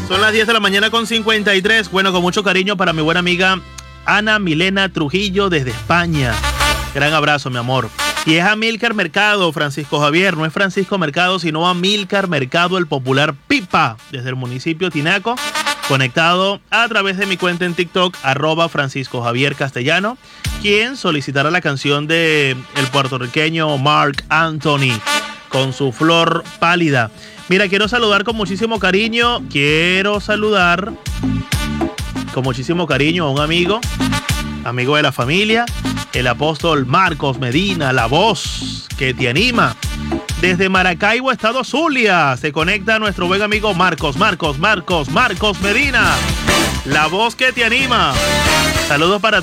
Son las 10 de la mañana con 53. Bueno, con mucho cariño para mi buena amiga Ana Milena Trujillo desde España. Gran abrazo, mi amor. Y es Amílcar Mercado, Francisco Javier. No es Francisco Mercado, sino Amílcar Mercado, el popular Pipa, desde el municipio Tinaco. Conectado a través de mi cuenta en TikTok, @Francisco Javier Castellano, quien solicitará la canción de el puertorriqueño Marc Anthony con su Flor Pálida. Mira, quiero saludar con muchísimo cariño, a un amigo de la familia, el apóstol Marcos Medina, la voz que te anima. Desde Maracaibo, estado Zulia, se conecta nuestro buen amigo Marcos Medina, la voz que te anima. Saludos para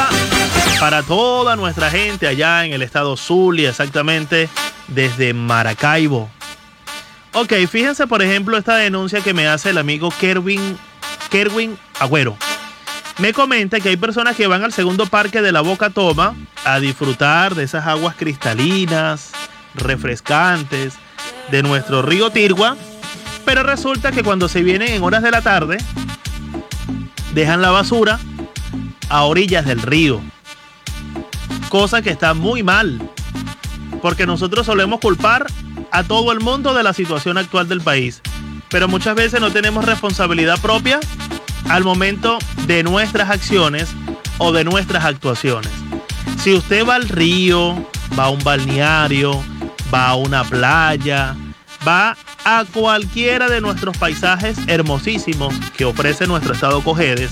toda nuestra gente allá en el estado Zulia, exactamente desde Maracaibo. Ok, fíjense por ejemplo esta denuncia que me hace el amigo Kerwin Agüero. Me comenta que hay personas que van al segundo parque de la Boca Toma a disfrutar de esas aguas cristalinas, refrescantes de nuestro río Tirgua, pero resulta que cuando se vienen en horas de la tarde dejan la basura a orillas del río, cosa que está muy mal, porque nosotros solemos culpar a todo el mundo de la situación actual del país, pero muchas veces no tenemos responsabilidad propia al momento de nuestras acciones o de nuestras actuaciones. Si usted va al río, va a un balneario, va a una playa, va a cualquiera de nuestros paisajes hermosísimos que ofrece nuestro estado Cojedes,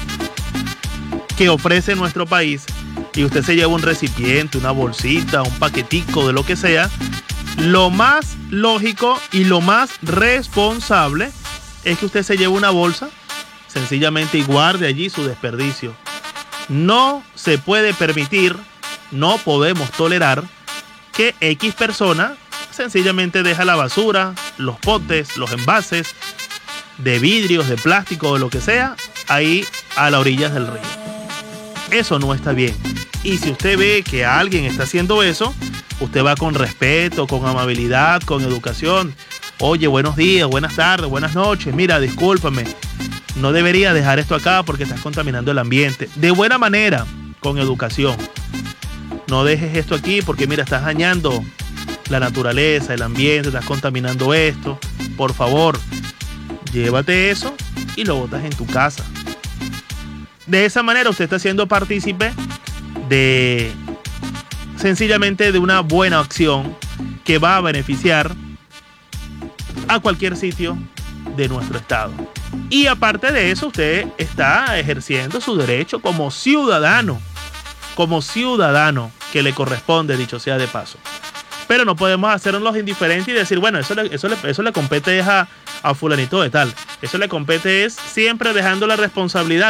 que ofrece nuestro país, y usted se lleva un recipiente, una bolsita, un paquetico de lo que sea, lo más lógico y lo más responsable es que usted se lleve una bolsa sencillamente y guarde allí su desperdicio. No se puede permitir, no podemos tolerar que X persona sencillamente deja la basura, los potes, los envases de vidrios, de plástico, de lo que sea, ahí a las orillas del río. Eso no está bien. Y si usted ve que alguien está haciendo eso, usted va con respeto, con amabilidad, con educación. Oye, buenos días, buenas tardes, buenas noches. Mira, discúlpame, no debería dejar esto acá porque estás contaminando el ambiente. De buena manera, con educación. No dejes esto aquí porque mira, estás dañando la naturaleza, el ambiente, estás contaminando esto. Por favor, llévate eso y lo botas en tu casa. De esa manera usted está siendo partícipe de sencillamente de una buena acción que va a beneficiar a cualquier sitio de nuestro estado. Y aparte de eso, usted está ejerciendo su derecho como ciudadano que le corresponde, dicho sea de paso. Pero no podemos hacernos los indiferentes y decir, bueno, eso le compete a fulanito de tal. Eso le compete es siempre dejando la responsabilidad